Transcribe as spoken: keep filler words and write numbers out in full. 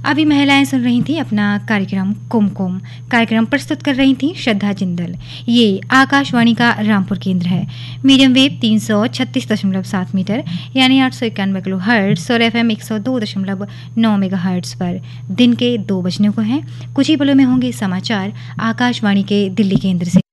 अभी महिलाएं सुन रही थी अपना कार्यक्रम कुमकुम। कार्यक्रम प्रस्तुत कर रही थी श्रद्धा जिंदल। ये आकाशवाणी का रामपुर केंद्र है। मीडियम वेव तीन सौ छत्तीस दशमलव सात मीटर यानी आठ सौ इक्यानवे किलो हर्ट्स और एफ एम एक सौ दो दशमलव नौ मेगा हर्ट्स पर दिन के दो बजने को हैं। कुछ ही पलों में होंगे समाचार आकाशवाणी के दिल्ली केंद्र से।